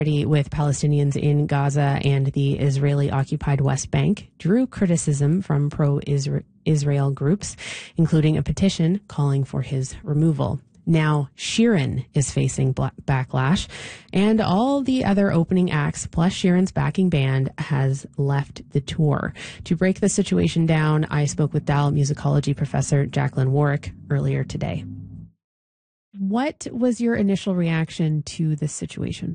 with Palestinians in Gaza and the Israeli-occupied West Bank drew criticism from pro-Israel groups, including a petition calling for his removal. Now, Sheeran is facing backlash, and all the other opening acts, plus Sheeran's backing band, has left the tour. To break the situation down, I spoke with Dal musicology professor Jacqueline Warwick earlier today. What was your initial reaction to this situation?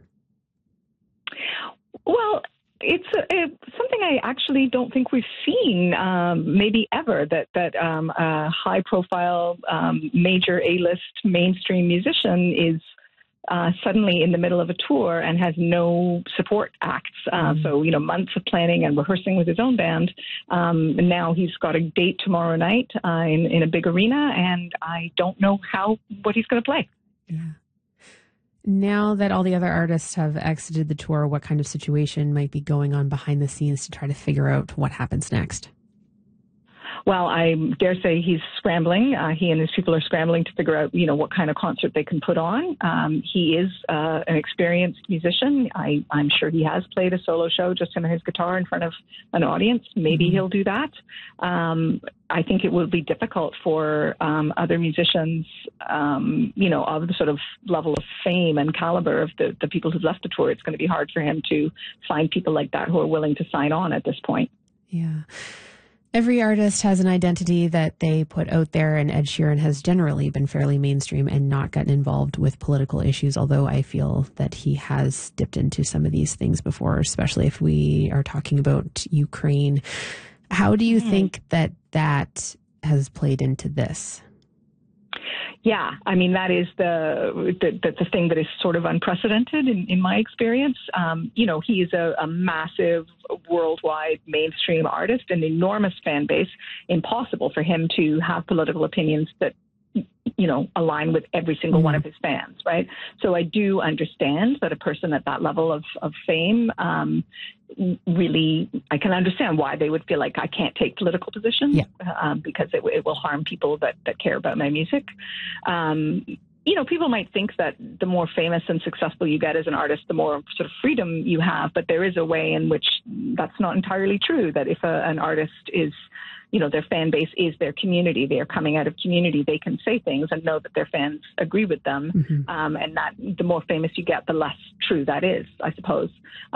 Well, it's something I actually don't think we've seen, maybe ever, that a high-profile, major A-list mainstream musician is suddenly in the middle of a tour and has no support acts. So, months of planning and rehearsing with his own band. And now he's got a date tomorrow night in a big arena, and I don't know what he's going to play. Yeah. Now that all the other artists have exited the tour, what kind of situation might be going on behind the scenes to try to figure out what happens next? Well, I dare say he's scrambling. He and his people are scrambling to figure out, what kind of concert they can put on. He is an experienced musician. I'm sure he has played a solo show just him and his guitar in front of an audience. Maybe he'll do that. I think it will be difficult for other musicians, of the sort of level of fame and caliber of the people who've left the tour. It's going to be hard for him to find people like that who are willing to sign on at this point. Yeah. Every artist has an identity that they put out there, and Ed Sheeran has generally been fairly mainstream and not gotten involved with political issues, although I feel that he has dipped into some of these things before, especially if we are talking about Ukraine. How do you think that has played into this? Yeah, I mean, that is the thing that is sort of unprecedented in my experience. He is a massive worldwide mainstream artist, an enormous fan base. Impossible for him to have political opinions that align with every single one of his fans, right? So I do understand that a person at that level of fame, really, I can understand why they would feel like I can't take political positions, because it will harm people that care about my music. People might think that the more famous and successful you get as an artist, the more sort of freedom you have, but there is a way in which that's not entirely true, that if an artist is their fan base is their community. They are coming out of community. They can say things and know that their fans agree with them. And that the more famous you get, the less true that is, I suppose.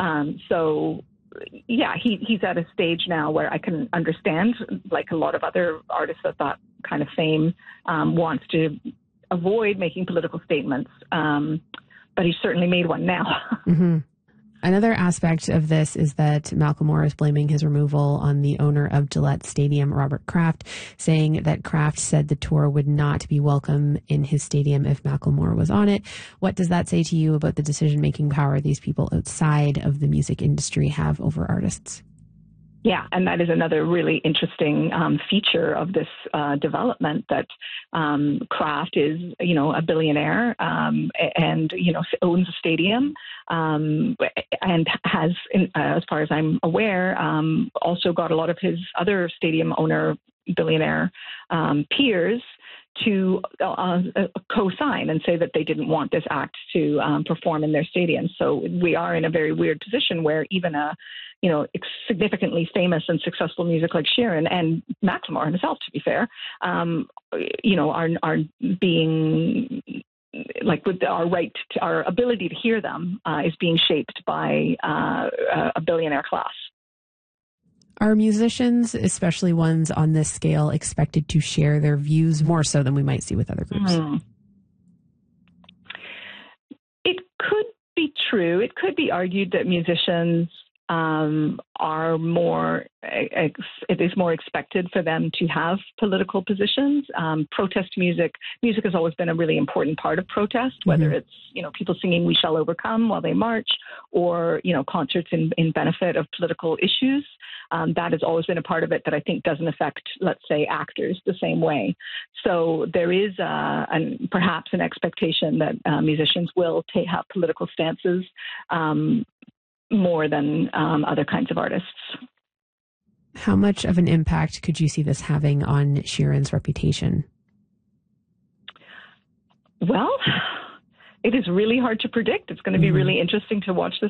He's at a stage now where I can understand, like a lot of other artists at that kind of fame, wants to avoid making political statements. But he's certainly made one now. Another aspect of this is that Macklemore is blaming his removal on the owner of Gillette Stadium, Robert Kraft, saying that Kraft said the tour would not be welcome in his stadium if Macklemore was on it. What does that say to you about the decision-making power these people outside of the music industry have over artists? Yeah, and that is another really interesting feature of this development, that Kraft is, a billionaire and, owns a stadium and has, as far as I'm aware, also got a lot of his other stadium owner billionaire peers to co-sign and say that they didn't want this act to perform in their stadium. So we are in a very weird position where even a significantly famous and successful music like Sheeran and Macklemore himself, to be fair, are being, like, with our ability to hear them is being shaped by a billionaire class. Are musicians, especially ones on this scale, expected to share their views more so than we might see with other groups? It could be true. It could be argued that musicians are more, it is more expected for them to have political positions. Protest music has always been a really important part of protest, whether it's, people singing "We Shall Overcome" while they march, or, concerts in benefit of political issues. That has always been a part of it that I think doesn't affect, let's say, actors the same way. So there is perhaps an expectation that musicians will have political stances more than other kinds of artists. How much of an impact could you see this having on Sheeran's reputation? Well, It is really hard to predict. It's going to be really interesting to watch this